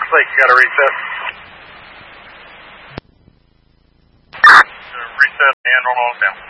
Lake, you got to reset. Reset and roll all down.